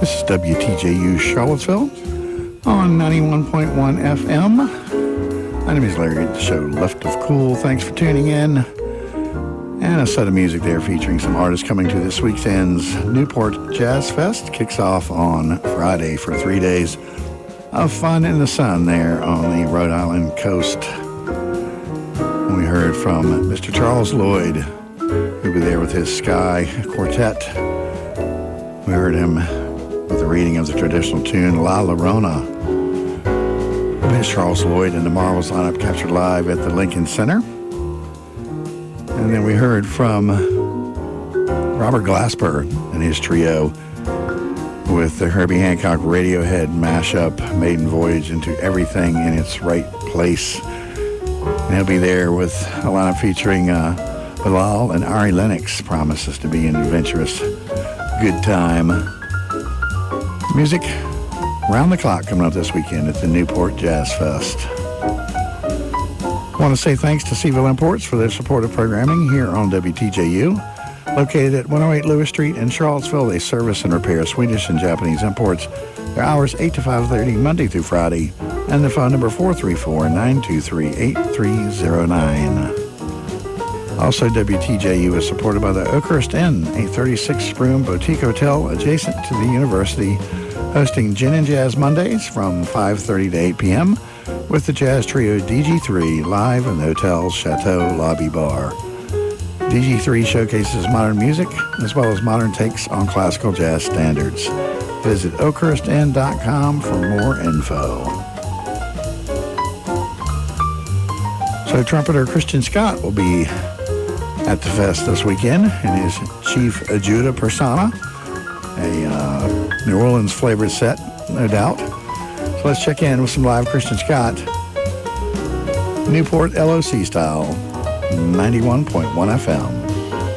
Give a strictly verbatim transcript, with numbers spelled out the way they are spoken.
This is W T J U Charlottesville on ninety-one point one F M. My name is Larry, the show Left of Cool. Thanks for tuning in. And a set of music there featuring some artists coming to this weekend's Newport Jazz Fest. Kicks off on Friday for three days of fun in the sun there on the Rhode Island coast. And we heard from Mister Charles Lloyd, who'll be there with his Sky Quartet. We heard him with a reading of the traditional tune La Llorona. Miss Charles Lloyd and the Marvels lineup captured live at the Lincoln Center. And then we heard from Robert Glasper and his trio with the Herbie Hancock Radiohead mashup, Maiden Voyage into Everything in Its Right Place. And he'll be there with a lineup featuring uh, Bilal and Ari Lennox. Promises to be an adventurous good time. Music round the clock coming up this weekend at the Newport Jazz Fest. I want to say thanks to Seville Imports for their support of programming here on W T J U. Located at one oh eight Lewis Street in Charlottesville, they service and repair Swedish and Japanese imports. Their hours eight to five thirty Monday through Friday, and the phone number four three four, nine two three, eight three zero nine. Also, W T J U is supported by the Oakhurst Inn, a thirty-six room boutique hotel adjacent to the university, hosting Gin and Jazz Mondays from five thirty to eight p.m. with the jazz trio D G three live in the hotel's Chateau Lobby Bar. D G three showcases modern music as well as modern takes on classical jazz standards. Visit oakhurst inn dot com for more info. So trumpeter Christian Scott will be at the fest this weekend in his Chief Ajuda Persona, a uh, New Orleans flavored set, no doubt. So let's check in with some live Christian Scott. Newport L O C style, ninety-one point one F M.